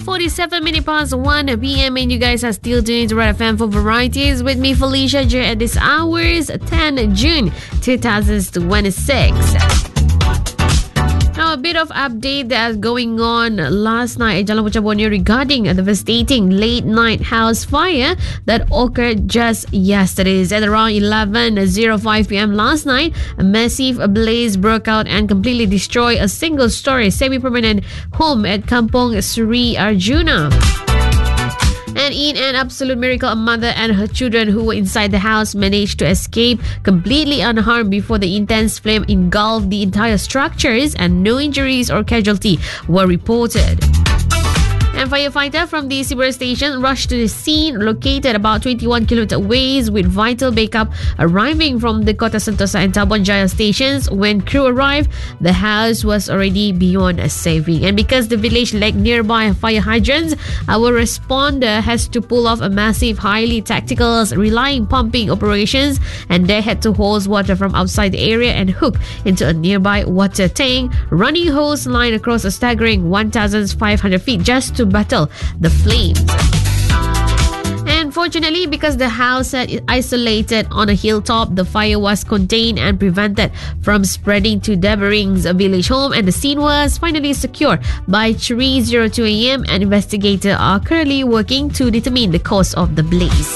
47 minutes past 1 p.m. and you guys are still tuned to Red FM for varieties with me, Felicia J, at this hours, 10 June 2026. Now, a bit of update that's going on last night at Jalan Pucang Borneo regarding a devastating late-night house fire that occurred just yesterday. At around 11:05 p.m. last night, a massive blaze broke out and completely destroyed a single-story semi-permanent home at Kampong Sri Arjuna. And in an absolute miracle, a mother and her children who were inside the house managed to escape completely unharmed before the intense flame engulfed the entire structures, and no injuries or casualty were reported. And firefighter from the Siberut station rushed to the scene, located about 21 kilometers away, with vital backup arriving from the Kota Sentosa and Tabon Jaya stations. When crew arrived, the house was already beyond saving. And because the village lacked nearby fire hydrants, our responder has to pull off a massive, highly tactical, relying pumping operations, and they had to hose water from outside the area and hook into a nearby water tank, running hose line across a staggering 1,500 feet just to battle the flames. And fortunately, because the house is isolated on a hilltop, the fire was contained and prevented from spreading to Debering's village home, and the scene was finally secured by 3:02 a.m. and investigators are currently working to determine the cause of the blaze.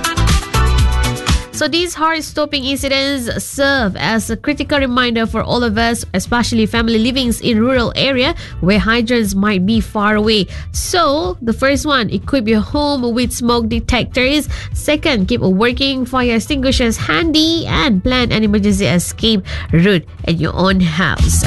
So these heart-stopping incidents serve as a critical reminder for all of us, especially family living in rural area where hydrants might be far away. So the first one, equip your home with smoke detectors. Second, keep a working fire extinguishers handy and plan an emergency escape route at your own house.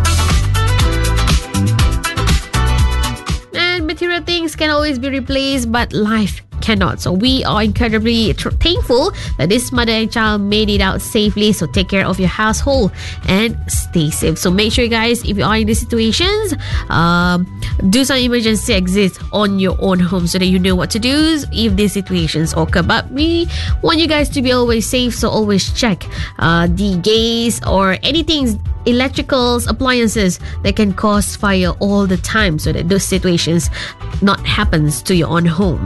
And material things can always be replaced, but life cannot. So we are incredibly thankful that this mother and child made it out safely. So take care of your household and stay safe. So make sure, guys, if you are in these situations, do some emergency exits on your own home so that you know what to do if these situations occur. But we want you guys to be always safe, so always check the gas or anything, electricals, appliances that can cause fire all the time, so that those situations not happens to your own home.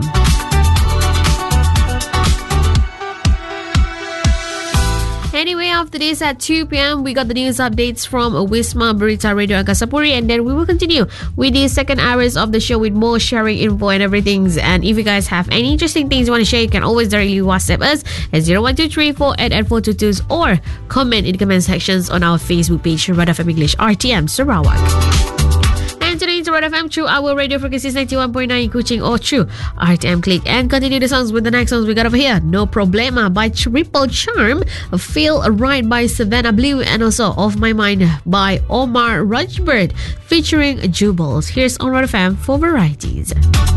Anyway, after this at 2 p.m, we got the news updates from Wisma Berita Radio Angkasa Puri, and then we will continue with the second hours of the show with more sharing info and everything. And if you guys have any interesting things you want to share, you can always directly WhatsApp us at 01234884422 or comment in the comment sections on our Facebook page, Red FM English RTM Sarawak. And today to Red FM through our radio frequencies 91.9 in Kuching or through RTM Click. And continue the songs with the next songs we got over here. No Problema by Triple Charm, Feel Right by Savannah Blue, and also Off My Mind by Omar Rajbird featuring Jubles. Here's on Red FM for varieties.